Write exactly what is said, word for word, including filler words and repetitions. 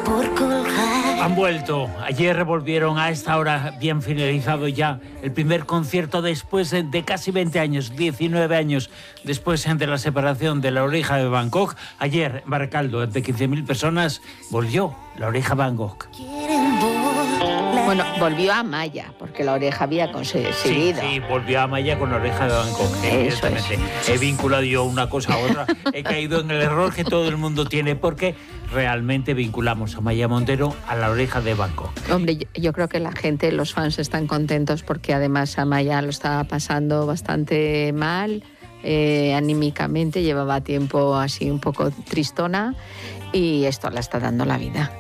por colgar. Han vuelto. Ayer volvieron a esta hora, bien finalizado ya, el primer concierto después de casi veinte años, diecinueve años después de la separación de La Oreja de Van Gogh. Ayer, en Baracaldo, ante quince mil personas, volvió La Oreja Van Gogh. Bueno, volvió a Amaya, porque La Oreja había conseguido. Sí, sí, volvió a Amaya con La Oreja de Van Gogh, evidentemente. Es. He vinculado yo una cosa a otra. He caído en el error que todo el mundo tiene, porque realmente vinculamos a Amaya Montero a La Oreja de Van Gogh. Hombre, yo, yo creo que la gente, los fans están contentos porque además Amaya lo estaba pasando bastante mal, eh, anímicamente, llevaba tiempo así un poco tristona y esto la está dando la vida.